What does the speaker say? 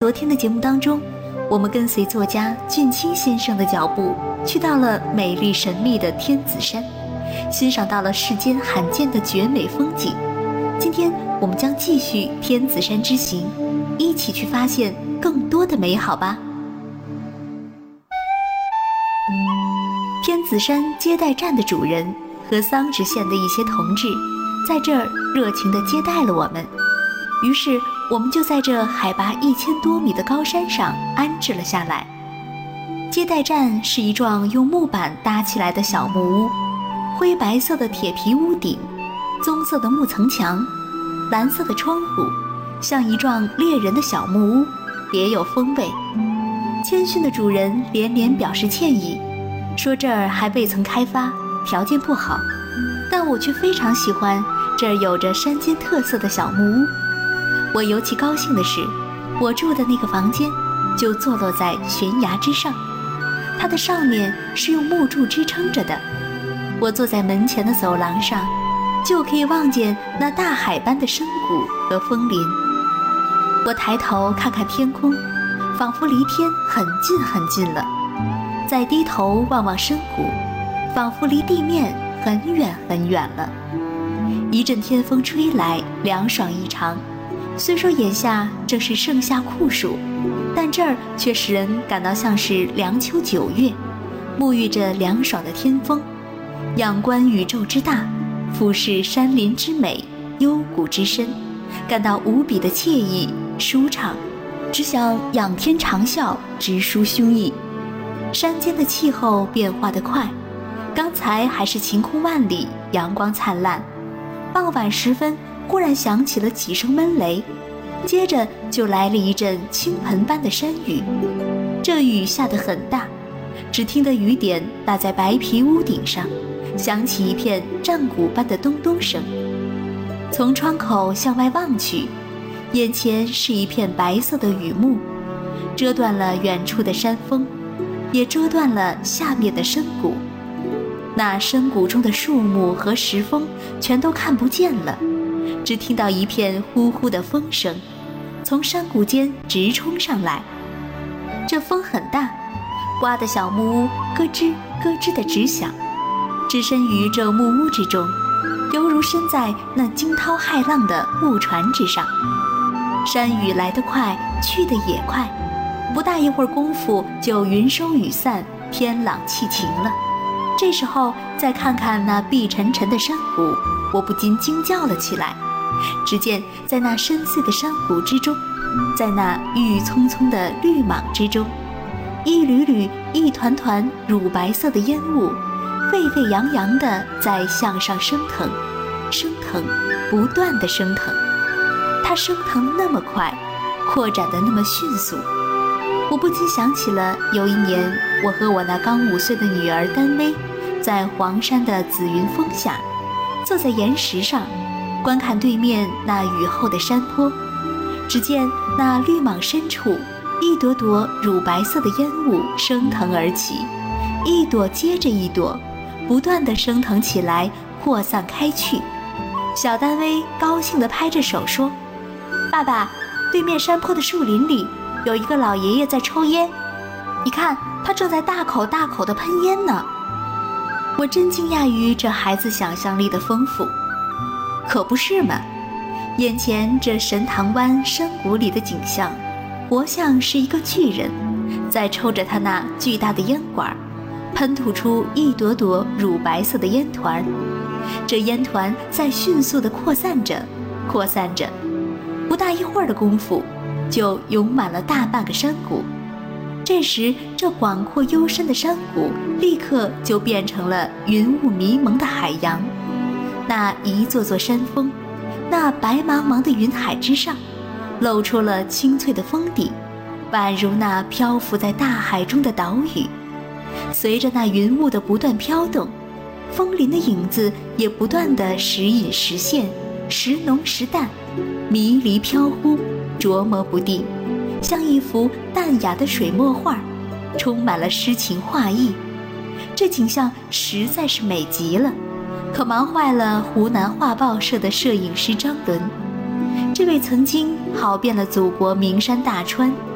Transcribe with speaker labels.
Speaker 1: 昨天的节目当中，我们跟随作家俊清先生的脚步，去到了美丽神秘的天子山，欣赏到了世间罕见的绝美风景。今天我们将继续天子山之行，一起去发现更多的美好吧。天子山接待站的主人和桑植县的一些同志在这儿热情地接待了我们，于是我们就在这海拔1000多米的高山上安置了下来。接待站是一幢用木板搭起来的小木屋，灰白色的铁皮屋顶，棕色的木层墙，蓝色的窗户，像一幢猎人的小木屋，别有风味。谦逊的主人连连表示歉意，说这儿还未曾开发，条件不好，但我却非常喜欢这儿有着山间特色的小木屋。我尤其高兴的是，我住的那个房间就坐落在悬崖之上，它的上面是用木柱支撑着的。我坐在门前的走廊上，就可以望见那大海般的深谷和枫林。我抬头看看天空，仿佛离天很近很近了，再低头望望深谷，仿佛离地面很远很远了。一阵天风吹来，凉爽异常。虽说眼下正是盛夏酷暑，但这儿却使人感到像是凉秋9月，沐浴着凉爽的天风，仰观宇宙之大，俯视山林之美，幽谷之深，感到无比的惬意舒畅，只想仰天长啸，直抒胸臆。山间的气候变化得快，刚才还是晴空万里，阳光灿烂，傍晚时分忽然响起了几声闷雷，接着就来了一阵倾盆般的山雨。这雨下得很大，只听得雨点打在白皮屋顶上，响起一片战鼓般的咚咚声。从窗口向外望去，眼前是一片白色的雨幕，遮断了远处的山峰，也遮断了下面的深谷。那深谷中的树木和石峰全都看不见了，只听到一片呼呼的风声从山谷间直冲上来。这风很大，刮得小木屋咯吱咯吱地直响，置身于这木屋之中，犹如身在那惊涛骇浪的木船之上。山雨来得快，去得也快，不大一会儿功夫就云收雨散，天朗气晴了。这时候再看看那碧沉沉的山谷，我不禁惊叫了起来。只见在那深邃的山谷之中，在那郁郁葱葱的绿莽之中，一缕缕一团团乳白色的烟雾沸沸扬扬地在向上升腾，升腾，不断地升腾。它升腾得那么快，扩展得那么迅速，我不禁想起了有一年我和我那刚5岁的女儿丹薇，在黄山的紫云峰下，坐在岩石上观看对面那雨后的山坡。只见那绿莽深处，一朵朵乳白色的烟雾升腾而起，一朵接着一朵，不断地升腾起来，扩散开去。小丹薇高兴地拍着手说：“爸爸，对面山坡的树林里有一个老爷爷在抽烟，你看他正在大口大口地喷烟呢。”我真惊讶于这孩子想象力的丰富。可不是嘛，眼前这神塘湾深谷里的景象，活像是一个巨人在抽着他那巨大的烟管，喷吐出一朵朵乳白色的烟团。这烟团在迅速地扩散着，扩散着，不大一会儿的功夫，就涌满了大半个山谷。这时，这广阔幽深的山谷立刻就变成了云雾迷蒙的海洋。那一座座山峰，那白茫茫的云海之上，露出了青翠的峰顶，宛如那漂浮在大海中的岛屿。随着那云雾的不断飘动，枫林的影子也不断地时隐时现，时浓时淡，迷离飘忽，琢磨不定，像一幅淡雅的水墨画，充满了诗情画意。这景象实在是美极了，可忙坏了湖南画报社的摄影师张伦。这位曾经跑遍了祖国名山大川，